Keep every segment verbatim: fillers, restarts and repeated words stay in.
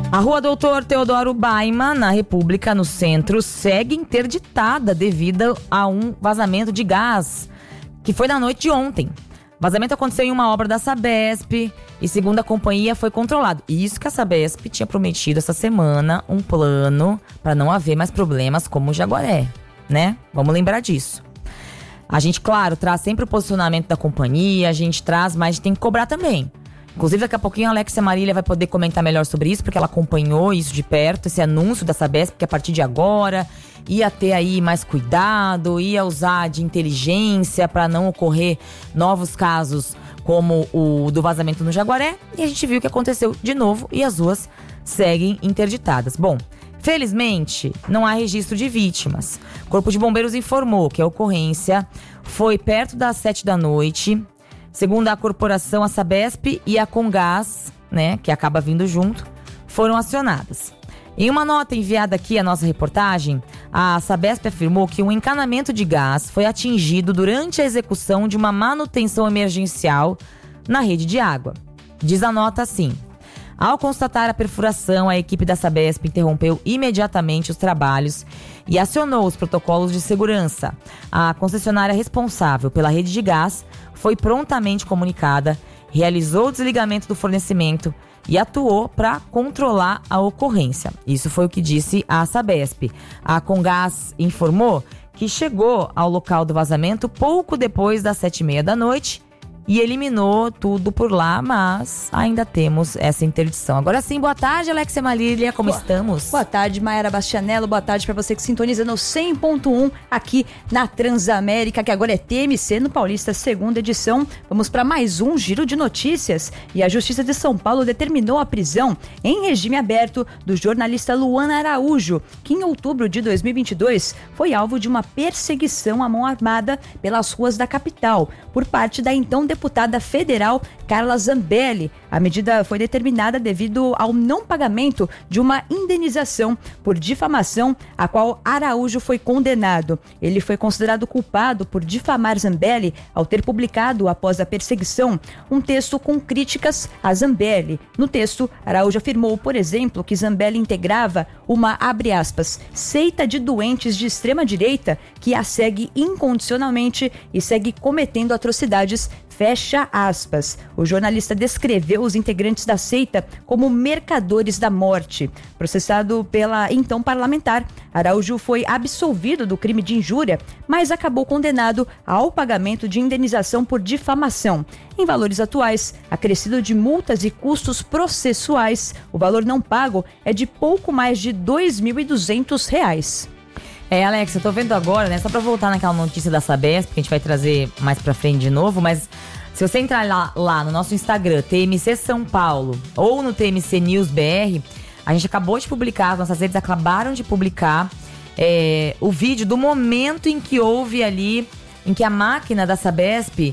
A rua Doutor Teodoro Baima, na República, no centro, segue interditada devido a um vazamento de gás, que foi na noite de ontem. O vazamento aconteceu em uma obra da Sabesp e, segundo a companhia, foi controlado. Isso que a Sabesp tinha prometido essa semana, um plano para não haver mais problemas como o Jaguaré, né? Vamos lembrar disso. A gente, claro, traz sempre o posicionamento da companhia, a gente traz, mas a gente tem que cobrar também. Inclusive, daqui a pouquinho a Alexia Marília vai poder comentar melhor sobre isso, porque ela acompanhou isso de perto, esse anúncio da Sabesp, que a partir de agora ia ter aí mais cuidado, ia usar de inteligência para não ocorrer novos casos como o do vazamento no Jaguaré. E a gente viu o que aconteceu de novo e as ruas seguem interditadas. Bom, felizmente, não há registro de vítimas. O Corpo de Bombeiros informou que a ocorrência foi perto das sete da noite. Segundo a corporação, a Sabesp e a Comgás, né, que acaba vindo junto, foram acionadas. Em uma nota enviada aqui à nossa reportagem, a Sabesp afirmou que um encanamento de gás foi atingido durante a execução de uma manutenção emergencial na rede de água. Diz a nota assim: ao constatar a perfuração, a equipe da Sabesp interrompeu imediatamente os trabalhos e acionou os protocolos de segurança. A concessionária responsável pela rede de gás foi prontamente comunicada, realizou o desligamento do fornecimento e atuou para controlar a ocorrência. Isso foi o que disse a Sabesp. A Comgás informou que chegou ao local do vazamento pouco depois das sete e meia da noite e eliminou tudo por lá, mas ainda temos essa interdição. Agora sim, boa tarde, Alexia Marília, como boa, estamos? Boa tarde, Mayara Bastianello, boa tarde para você que sintoniza no cem ponto um aqui na Transamérica, que agora é T M C no Paulista, segunda edição. Vamos para mais um giro de notícias. E a Justiça de São Paulo determinou a prisão em regime aberto do jornalista Luan Araújo, que em outubro de dois mil e vinte e dois foi alvo de uma perseguição à mão armada pelas ruas da capital, por parte da então deputada federal Carla Zambelli. A medida foi determinada devido ao não pagamento de uma indenização por difamação a qual Araújo foi condenado. Ele foi considerado culpado por difamar Zambelli ao ter publicado, após a perseguição, um texto com críticas a Zambelli. No texto, Araújo afirmou, por exemplo, que Zambelli integrava uma, abre aspas, seita de doentes de extrema-direita que a segue incondicionalmente e segue cometendo atrocidades, fecha aspas. O jornalista descreveu os integrantes da seita como mercadores da morte. Processado pela então parlamentar, Araújo foi absolvido do crime de injúria, mas acabou condenado ao pagamento de indenização por difamação. Em valores atuais, acrescido de multas e custos processuais, o valor não pago é de pouco mais de dois mil e duzentos reais. É, Alex, eu tô vendo agora, né, só pra voltar naquela notícia da Sabesp, que a gente vai trazer mais pra frente de novo, mas se você entrar lá, lá no nosso Instagram, T M C São Paulo, ou no T M C News B R, a gente acabou de publicar, as nossas redes acabaram de publicar é, o vídeo do momento em que houve ali, em que a máquina da Sabesp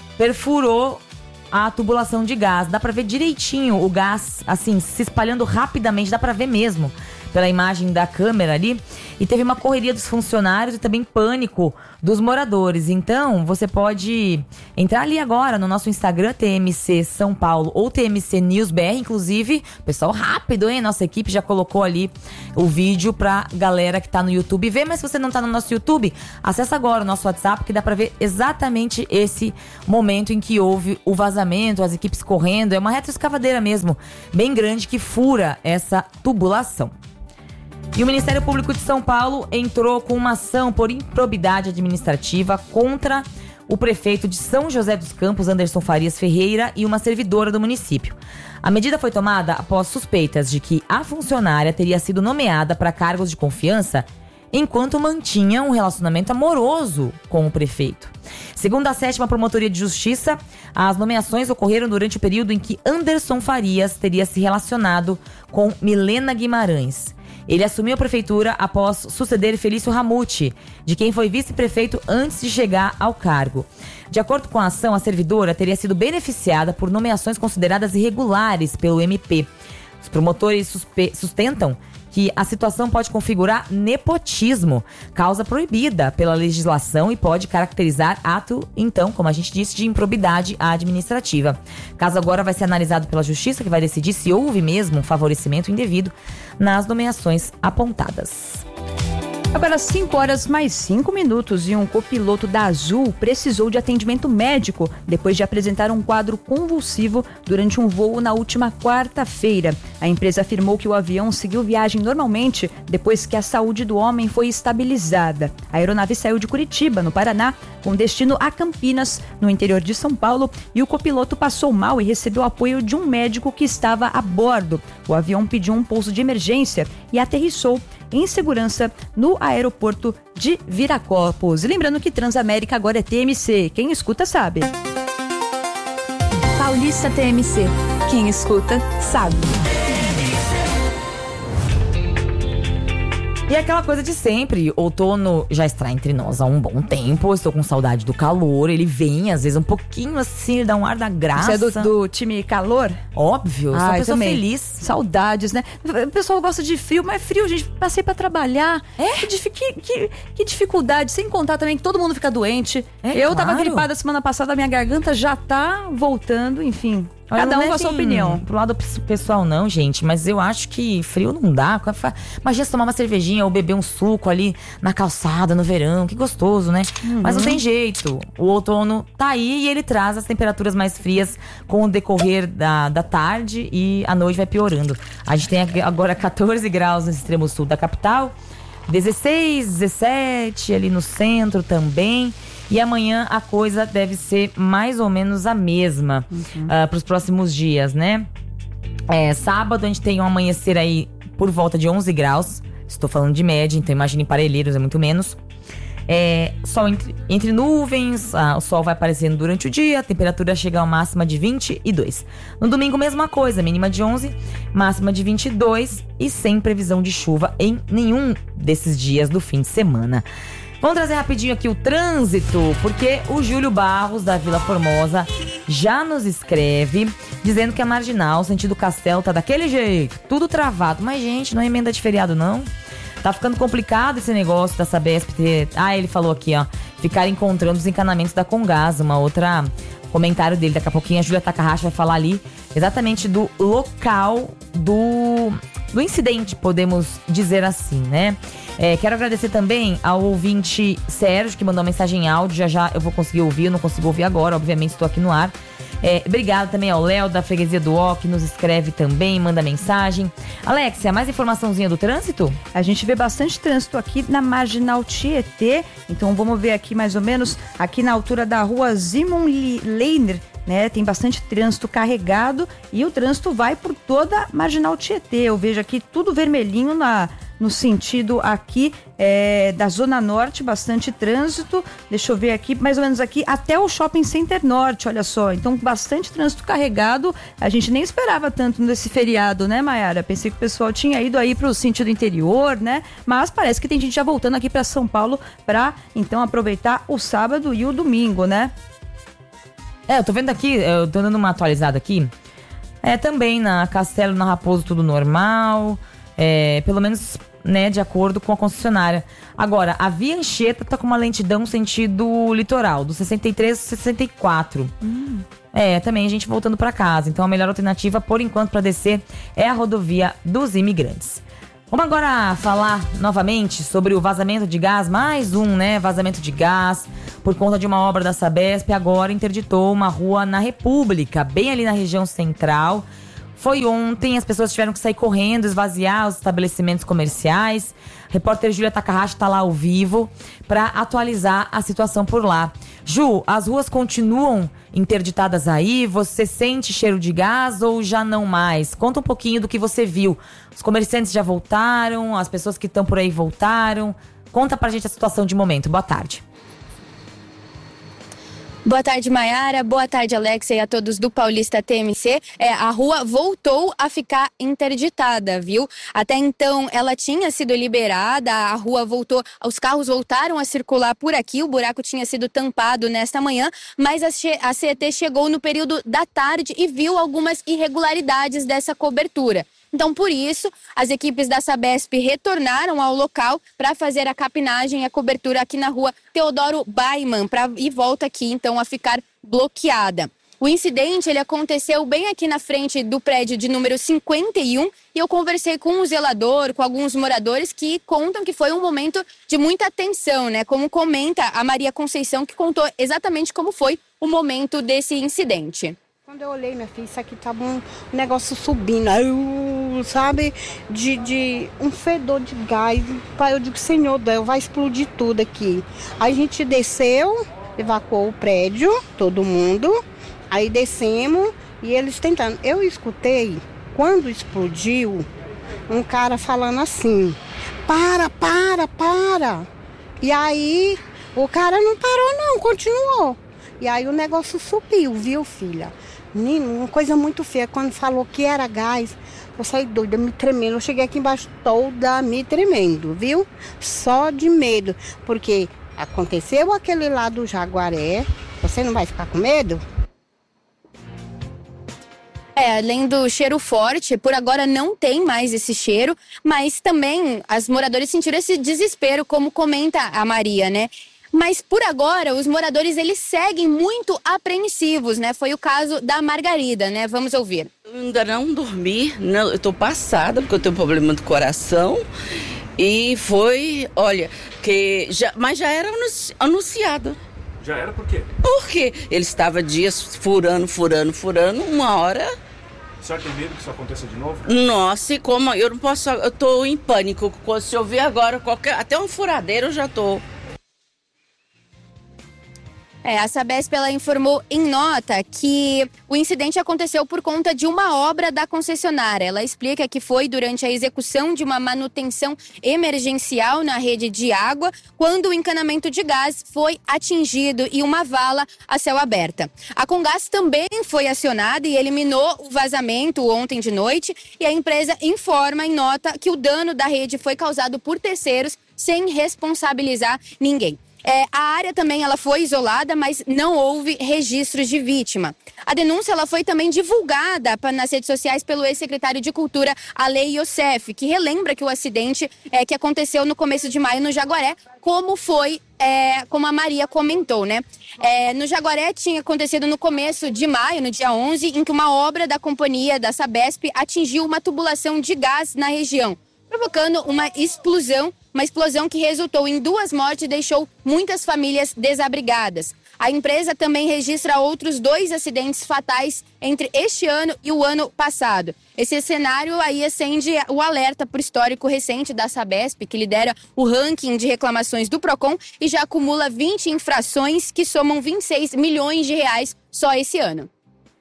perfurou a tubulação de gás. Dá pra ver direitinho o gás, assim, se espalhando rapidamente, dá pra ver mesmo pela imagem da câmera ali. E teve uma correria dos funcionários e também pânico dos moradores. Então, você pode entrar ali agora no nosso Instagram, T M C São Paulo ou T M C News B R. Inclusive, pessoal rápido, hein? Nossa equipe já colocou ali o vídeo pra galera que tá no YouTube ver. Mas se você não tá no nosso YouTube, acessa agora o nosso WhatsApp, que dá pra ver exatamente esse momento em que houve o vazamento, as equipes correndo. É uma retroescavadeira mesmo, bem grande, que fura essa tubulação. E o Ministério Público de São Paulo entrou com uma ação por improbidade administrativa contra o prefeito de São José dos Campos, Anderson Farias Ferreira, e uma servidora do município. A medida foi tomada após suspeitas de que a funcionária teria sido nomeada para cargos de confiança enquanto mantinha um relacionamento amoroso com o prefeito. Segundo a sétima Promotoria de Justiça, as nomeações ocorreram durante o período em que Anderson Farias teria se relacionado com Milena Guimarães. Ele assumiu a prefeitura após suceder Felício Ramute, de quem foi vice-prefeito antes de chegar ao cargo. De acordo com a ação, a servidora teria sido beneficiada por nomeações consideradas irregulares pelo M P. Os promotores suspe- sustentam que a situação pode configurar nepotismo, causa proibida pela legislação e pode caracterizar ato, então, como a gente disse, de improbidade administrativa. O caso agora vai ser analisado pela Justiça, que vai decidir se houve mesmo um favorecimento indevido nas nomeações apontadas. Agora, cinco horas mais cinco minutos e um copiloto da Azul precisou de atendimento médico depois de apresentar um quadro convulsivo durante um voo na última quarta-feira. A empresa afirmou que o avião seguiu viagem normalmente depois que a saúde do homem foi estabilizada. A aeronave saiu de Curitiba, no Paraná, com destino a Campinas, no interior de São Paulo, e o copiloto passou mal e recebeu apoio de um médico que estava a bordo. O avião pediu um pouso de emergência e aterrissou em segurança no aeroporto de Viracopos. E lembrando que Transamérica agora é T M C. Quem escuta sabe. Paulista T M C. Quem escuta sabe. E é aquela coisa de sempre, outono já está entre nós há um bom tempo, estou com saudade do calor, ele vem às vezes um pouquinho assim, dá um ar da graça. Você é do, do time calor? Óbvio, eu sou Ah, uma eu pessoa também. feliz. Saudades, né? O pessoal gosta de frio, mas frio, gente, passei pra trabalhar. É? Que, difi- que, que, que dificuldade, sem contar também que todo mundo fica doente. É, eu tava claro. gripada semana passada, minha garganta já tá voltando, enfim. Olha, Cada não um com a levem sua opinião. Pro lado pessoal não, gente, mas eu acho que frio não dá. Imagina se tomar uma cervejinha ou beber um suco ali na calçada no verão, que gostoso, né? Uhum. Mas não tem jeito. O outono tá aí e ele traz as temperaturas mais frias com o decorrer da, da tarde e a noite vai piorando. A gente tem agora catorze graus no extremo sul da capital, dezesseis, dezessete ali no centro também. E amanhã a coisa deve ser mais ou menos a mesma uhum. uh, para os próximos dias, né? É, sábado a gente tem um amanhecer aí por volta de onze graus. Estou falando de média, então imagine Parelheiros, é muito menos. É, sol entre, entre nuvens, ah, o sol vai aparecendo durante o dia, a temperatura chega a uma máxima de vinte e dois. No domingo, mesma coisa, mínima de onze, máxima de vinte e dois e sem previsão de chuva em nenhum desses dias do fim de semana. Vamos trazer rapidinho aqui o trânsito, porque o Júlio Barros, da Vila Formosa, já nos escreve, dizendo que a Marginal, sentido Castelo, tá daquele jeito, tudo travado. Mas, gente, não é emenda de feriado, não. Tá ficando complicado esse negócio da Sabesp ter... Ah, ele falou aqui, ó, ficar encontrando os encanamentos da Comgás, uma outra comentário dele. Daqui a pouquinho a Júlia Takahashi vai falar ali exatamente do local do, do incidente, podemos dizer assim, né? É, quero agradecer também ao ouvinte Sérgio, que mandou uma mensagem em áudio. Já já eu vou conseguir ouvir, eu não consigo ouvir agora, obviamente estou aqui no ar. É, obrigado também ao Léo, da Freguesia do Ó, que nos escreve também, manda mensagem. Alexia, mais informaçãozinha do trânsito? A gente vê bastante trânsito aqui na Marginal Tietê. Então vamos ver aqui mais ou menos, aqui na altura da rua Simon Leiner, né? Tem bastante trânsito carregado e o trânsito vai por toda a Marginal Tietê. Eu vejo aqui tudo vermelhinho na... no sentido aqui é, da Zona Norte, bastante trânsito. Deixa eu ver aqui, mais ou menos aqui, até o Shopping Center Norte, olha só. Então, bastante trânsito carregado. A gente nem esperava tanto nesse feriado, né, Mayara? Pensei que o pessoal tinha ido aí pro sentido interior, né? Mas parece que tem gente já voltando aqui para São Paulo para, então, aproveitar o sábado e o domingo, né? É, eu tô vendo aqui, eu tô dando uma atualizada aqui. É, também na Castelo, na Raposo, tudo normal. É, pelo menos, né, de acordo com a concessionária. Agora, a Via Anchieta tá com uma lentidão sentido litoral, do sessenta e três ao sessenta e quatro. Hum. É, também a gente voltando para casa. Então, a melhor alternativa, por enquanto, para descer é a rodovia dos imigrantes. Vamos agora falar novamente sobre o vazamento de gás, mais um, né, vazamento de gás, por conta de uma obra da Sabesp. Agora interditou uma rua na República, bem ali na região central. Foi ontem, as pessoas tiveram que sair correndo, esvaziar os estabelecimentos comerciais. A repórter Júlia Takahashi está lá ao vivo para atualizar a situação por lá. Ju, as ruas continuam interditadas aí? Você sente cheiro de gás ou já não mais? Conta um pouquinho do que você viu. Os comerciantes já voltaram, as pessoas que estão por aí voltaram. Conta pra gente a situação de momento. Boa tarde. Boa tarde, Mayara. Boa tarde, Alexia, e a todos do Paulista T M C. É, a rua voltou a ficar interditada, viu? Até então, ela tinha sido liberada, a rua voltou, os carros voltaram a circular por aqui, o buraco tinha sido tampado nesta manhã, mas a C E T chegou no período da tarde e viu algumas irregularidades dessa cobertura. Então, por isso, as equipes da Sabesp retornaram ao local para fazer a capinagem e a cobertura aqui na rua Teodoro Baiman, pra, e volta aqui, então, a ficar bloqueada. O incidente ele aconteceu bem aqui na frente do prédio de número cinquenta e um e eu conversei com o zelador, com alguns moradores que contam que foi um momento de muita tensão, né? Como comenta a Maria Conceição, que contou exatamente como foi o momento desse incidente. Quando eu olhei, minha filha, isso aqui tava um negócio subindo, aí, eu, sabe, de, de um fedor de gás. Pai, eu digo, Senhor Deus, vai explodir tudo aqui. Aí a gente desceu, evacuou o prédio, todo mundo, aí descemos e eles tentando. Eu escutei, quando explodiu, um cara falando assim, para, para, para. E aí o cara não parou não, continuou. E aí o negócio subiu, viu, filha? Uma coisa muito feia, quando falou que era gás, eu saí doida, me tremendo. Eu cheguei aqui embaixo toda me tremendo, viu? Só de medo, porque aconteceu aquele lá do Jaguaré, você não vai ficar com medo? É, além do cheiro forte, por agora não tem mais esse cheiro, mas também as moradores sentiram esse desespero, como comenta a Maria, né? Mas por agora, os moradores eles seguem muito apreensivos, né? Foi o caso da Margarida, né? Vamos ouvir. Eu ainda não dormi, não, eu tô passada porque eu tenho problema do coração e foi, olha, que já, mas já era anunciado. Já era por quê? Porque ele estava dias furando, furando, furando, uma hora... A senhora tem medo que isso aconteça de novo? Nossa, e como eu não posso, eu tô em pânico, se eu ver agora qualquer, até uma furadeira eu já tô... É, a Sabesp ela informou em nota que o incidente aconteceu por conta de uma obra da concessionária. Ela explica que foi durante a execução de uma manutenção emergencial na rede de água, quando o encanamento de gás foi atingido e uma vala a céu aberto. A Comgás também foi acionada e eliminou o vazamento ontem de noite, e a empresa informa em nota que o dano da rede foi causado por terceiros sem responsabilizar ninguém. É, a área também ela foi isolada, mas não houve registros de vítima. A denúncia ela foi também divulgada nas redes sociais pelo ex-secretário de Cultura, Alei Youssef, que relembra que o acidente é, que aconteceu no começo de maio no Jaguaré, como foi, é, como a Maria comentou, né? É, no Jaguaré tinha acontecido no começo de maio, no dia onze, em que uma obra da companhia da Sabesp atingiu uma tubulação de gás na região, provocando uma explosão, uma explosão que resultou em duas mortes e deixou muitas famílias desabrigadas. A empresa também registra outros dois acidentes fatais entre este ano e o ano passado. Esse cenário aí acende o alerta para o histórico recente da Sabesp, que lidera o ranking de reclamações do Procon e já acumula vinte infrações que somam vinte e seis milhões de reais só esse ano.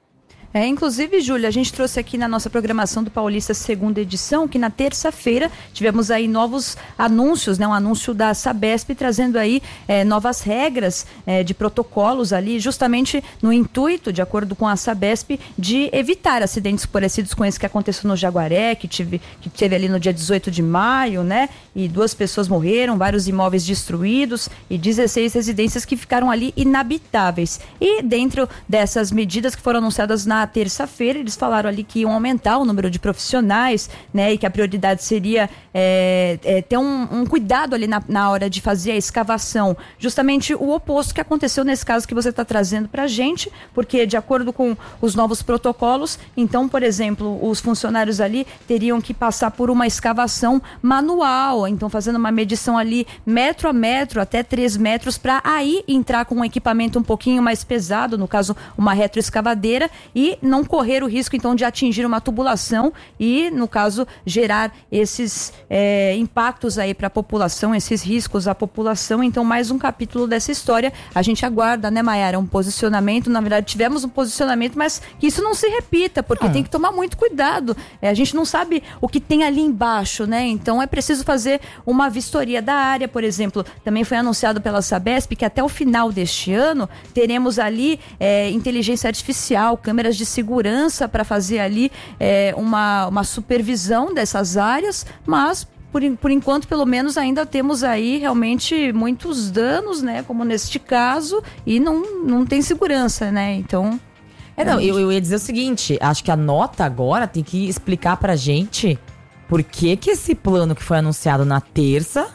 É, inclusive, Júlia, a gente trouxe aqui na nossa programação do Paulista segunda edição, que na terça-feira tivemos aí novos anúncios, né? Um anúncio da Sabesp trazendo aí é, novas regras é, de protocolos ali, justamente no intuito, de acordo com a Sabesp, de evitar acidentes parecidos com esse que aconteceu no Jaguaré, que tive, que teve ali no dia dezoito de maio, né? E duas pessoas morreram, vários imóveis destruídos e dezesseis residências que ficaram ali inabitáveis. E dentro dessas medidas que foram anunciadas na Na terça-feira, eles falaram ali que iam aumentar o número de profissionais, né, e que a prioridade seria é, é, ter um, um cuidado ali na, na hora de fazer a escavação, justamente o oposto que aconteceu nesse caso que você está trazendo para a gente, porque de acordo com os novos protocolos, então, por exemplo, os funcionários ali teriam que passar por uma escavação manual, então fazendo uma medição ali metro a metro, até três metros, para aí entrar com um equipamento um pouquinho mais pesado, no caso uma retroescavadeira, e não correr o risco, então, de atingir uma tubulação e, no caso, gerar esses é, impactos aí para a população, esses riscos à população. Então, mais um capítulo dessa história. A gente aguarda, né, Maiara, um posicionamento. Na verdade, tivemos um posicionamento, mas que isso não se repita, porque hum. tem que tomar muito cuidado. É, a gente não sabe o que tem ali embaixo, né? Então, é preciso fazer uma vistoria da área, por exemplo. Também foi anunciado pela Sabesp que até o final deste ano teremos ali é, inteligência artificial, câmeras de segurança para fazer ali é, uma, uma supervisão dessas áreas, mas por, por enquanto, pelo menos, ainda temos aí realmente muitos danos, né, como neste caso, e não, não tem segurança, né, então... É, não, eu, eu ia dizer o seguinte, acho que a nota agora tem que explicar pra gente por que que esse plano que foi anunciado na terça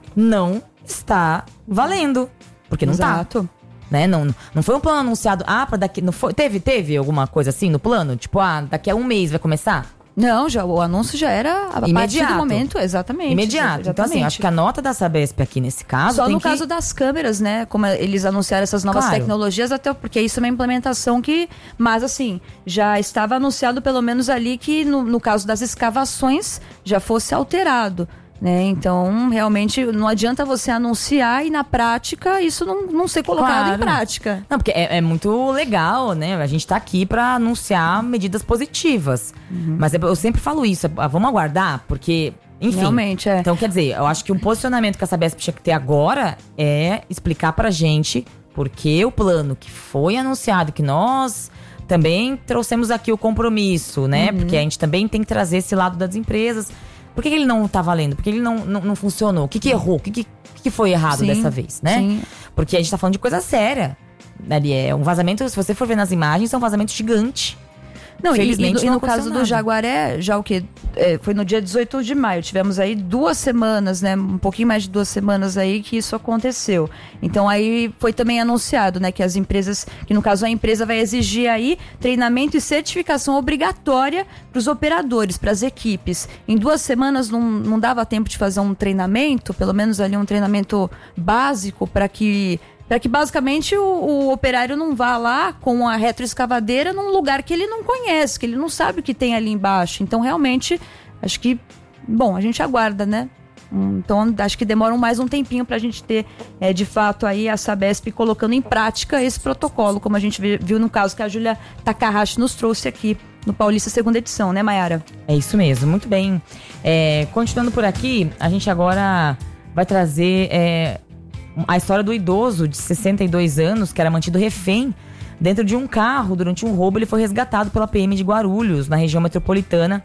não está valendo. Porque não Exato. tá. Né? Não, não foi um plano anunciado, ah, pra daqui, não foi, teve, teve alguma coisa assim no plano? Tipo, ah, daqui a um mês vai começar? Não, já, o anúncio já era a Imediato. partir do momento, exatamente. Imediato. Exatamente. Então, assim, acho que a nota da Sabesp aqui nesse caso. Só tem no que... caso das câmeras, né? Como eles anunciaram essas novas Claro. tecnologias, até porque isso é uma implementação que. Mas, assim, já estava anunciado pelo menos ali que no, no caso das escavações já fosse alterado. Né? Então, realmente, não adianta você anunciar e na prática isso não, não ser colocado Claro. em prática. Não, porque é, é muito legal, né? A gente tá aqui pra anunciar medidas positivas. Uhum. Mas eu sempre falo isso, é, vamos aguardar, porque, enfim. Realmente, é. Então, quer dizer, eu acho que um posicionamento que a Sabesp tinha que ter agora é explicar pra gente porque o plano que foi anunciado, que nós também trouxemos aqui o compromisso, né? Uhum. Porque a gente também tem que trazer esse lado das empresas. Por que, que ele não tá valendo? Por que ele não, não, não funcionou? O que, que errou? O que, que, que foi errado Sim, dessa vez, né? sim. Porque a gente tá falando de coisa séria. Ali é um vazamento, se você for ver nas imagens, é um vazamento gigante. Não, e, e, Felizmente, no, e não no aconteceu caso do nada. Jaguaré, já o que? É, foi no dia dezoito de maio. Tivemos aí duas semanas, né? Um pouquinho mais de duas semanas aí que isso aconteceu. Então aí foi também anunciado, né? Que as empresas, que no caso a empresa vai exigir aí treinamento e certificação obrigatória para os operadores, para as equipes. Em duas semanas não, não dava tempo de fazer um treinamento, pelo menos ali um treinamento básico para que Para que basicamente o, o operário não vá lá com a retroescavadeira num lugar que ele não conhece, que ele não sabe o que tem ali embaixo. Então, realmente, acho que, bom, a gente aguarda, né? Então, acho que demora mais um tempinho para a gente ter, é, de fato, aí a Sabesp colocando em prática esse protocolo, como a gente viu no caso que a Júlia Takahashi nos trouxe aqui no Paulista segunda edição, né, Mayara? É isso mesmo, muito bem. É, continuando por aqui, a gente agora vai trazer é, a história do idoso de sessenta e dois anos, que era mantido refém dentro de um carro durante um roubo. Ele foi resgatado pela P M de Guarulhos, na região metropolitana.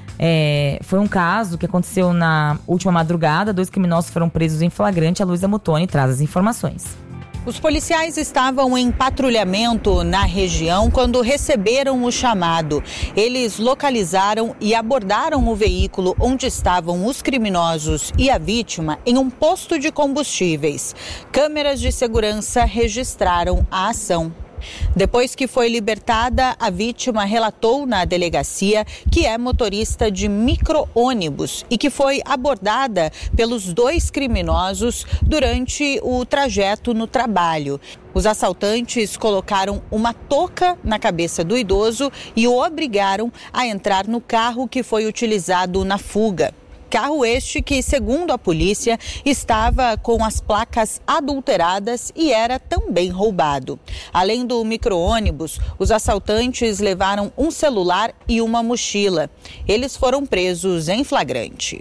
É, foi um caso que aconteceu na última madrugada. Dois criminosos foram presos em flagrante. A Luísa Mutoni traz as informações. Os policiais estavam em patrulhamento na região quando receberam o chamado. Eles localizaram e abordaram o veículo onde estavam os criminosos e a vítima em um posto de combustíveis. Câmeras de segurança registraram a ação. Depois que foi libertada, a vítima relatou na delegacia que é motorista de micro-ônibus e que foi abordada pelos dois criminosos durante o trajeto no trabalho. Os assaltantes colocaram uma touca na cabeça do idoso e o obrigaram a entrar no carro que foi utilizado na fuga. Carro este que, segundo a polícia, estava com as placas adulteradas e era também roubado. Além do micro-ônibus, os assaltantes levaram um celular e uma mochila. Eles foram presos em flagrante.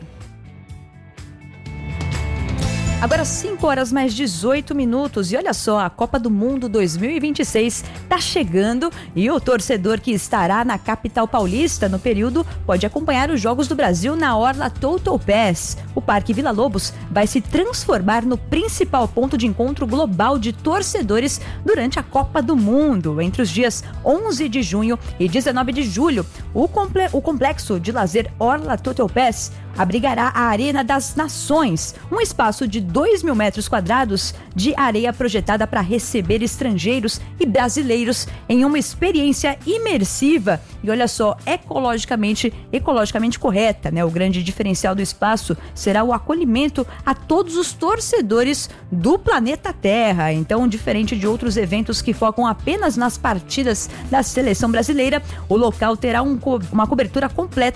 Agora cinco horas mais dezoito minutos e olha só, a Copa do Mundo dois mil e vinte e seis está chegando e o torcedor que estará na capital paulista no período pode acompanhar os Jogos do Brasil na Orla Total Pass. O Parque Vila Lobos vai se transformar no principal ponto de encontro global de torcedores durante a Copa do Mundo. Entre os dias onze de junho e dezenove de julho, o, comple- o complexo de lazer Orla Total Pass abrigará a Arena das Nações, um espaço de dois mil metros quadrados de areia projetada para receber estrangeiros e brasileiros em uma experiência imersiva e, olha só, ecologicamente, ecologicamente correta, né? O grande diferencial do espaço será o acolhimento a todos os torcedores do planeta Terra. Então, diferente de outros eventos que focam apenas nas partidas da seleção brasileira, o local terá um co- uma cobertura completa